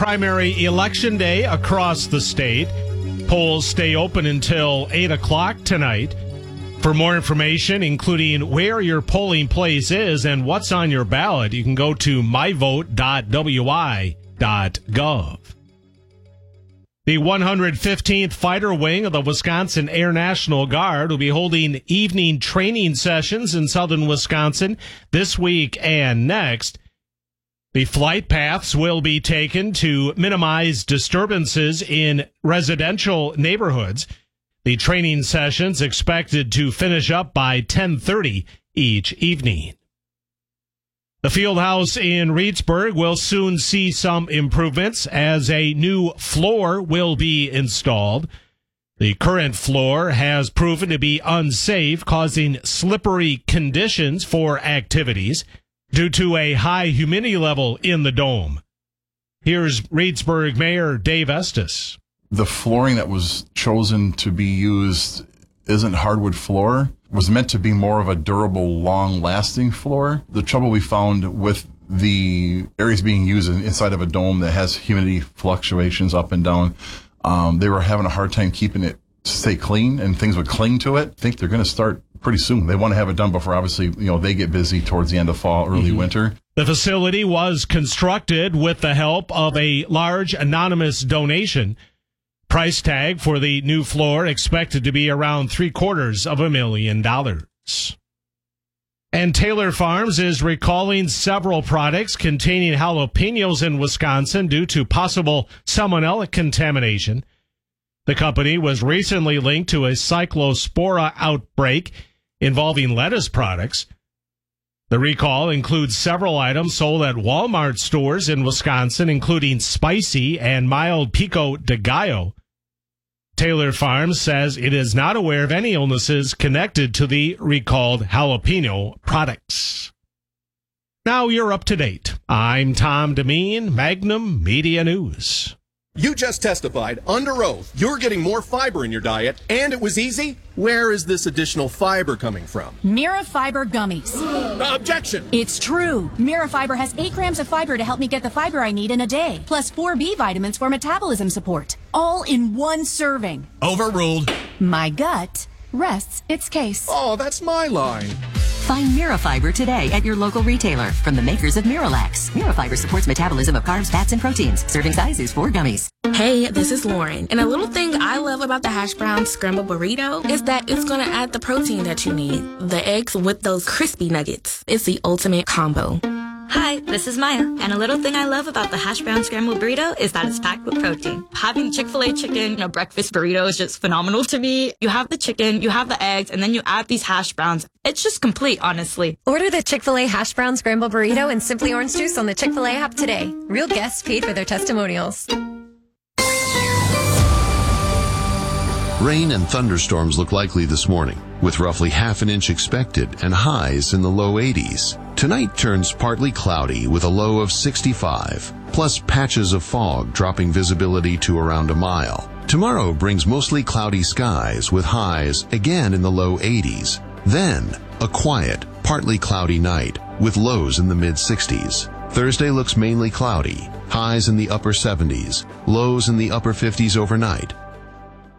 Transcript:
primary election day across the state. Polls stay open until 8 o'clock tonight. For more information, including where your polling place is and what's on your ballot, you can go to myvote.wi.gov. The 115th Fighter Wing of the Wisconsin Air National Guard will be holding evening training sessions in southern Wisconsin this week and next. The flight paths will be taken to minimize disturbances in residential neighborhoods. The training sessions expected to finish up by 10:30 each evening. The Fieldhouse in Reedsburg will soon see some improvements as a new floor will be installed. The current floor has proven to be unsafe, causing slippery conditions for activities due to a high humidity level in the dome. Here's Reedsburg Mayor Dave Estes. The flooring that was chosen to be used isn't hardwood floor. It was meant to be more of a durable, long-lasting floor. The trouble we found with the areas being used inside of a dome that has humidity fluctuations up and down, they were having a hard time keeping it to stay clean, and things would cling to it. I think they're going to start pretty soon. They want to have it done before, obviously, they get busy towards the end of fall, early winter. The facility was constructed with the help of a large anonymous donation. Price tag for the new floor expected to be around $750,000. And Taylor Farms is recalling several products containing jalapenos in Wisconsin due to possible salmonella contamination. The company was recently linked to a cyclospora outbreak involving lettuce products. The recall includes several items sold at Walmart stores in Wisconsin, including spicy and mild pico de gallo. Taylor Farms says it is not aware of any illnesses connected to the recalled jalapeno products. Now you're up to date. I'm Tom Demeen, Magnum Media News. You just testified under oath you're getting more fiber in your diet, and it was easy. Where is this additional fiber coming from? Mirafiber gummies. Objection! It's true. Mirafiber has 8 grams of fiber to help me get the fiber I need in a day, plus 4 B vitamins for metabolism support, all in one serving. Overruled. My gut rests its case. Oh, that's my line. Find Mirafiber today at your local retailer from the makers of Miralax. Mirafiber supports metabolism of carbs, fats, and proteins. Serving size is 4 gummies. Hey, this is Lauren. And a little thing I love about the hash brown scrambled burrito is that it's going to add the protein that you need. The eggs with those crispy nuggets. It's the ultimate combo. Hi, this is Maya, and a little thing I love about the hash brown scrambled burrito is that it's packed with protein. Having Chick-fil-A chicken, breakfast burrito is just phenomenal to me. You have the chicken, you have the eggs, and then you add these hash browns. It's just complete, honestly. Order the Chick-fil-A hash brown scrambled burrito and Simply Orange Juice on the Chick-fil-A app today. Real guests paid for their testimonials. Rain and thunderstorms look likely this morning, with roughly half an inch expected and highs in the low 80s. Tonight turns partly cloudy with a low of 65, plus patches of fog dropping visibility to around a mile. Tomorrow brings mostly cloudy skies with highs again in the low 80s. Then, a quiet, partly cloudy night with lows in the mid-60s. Thursday looks mainly cloudy, highs in the upper 70s, lows in the upper 50s overnight.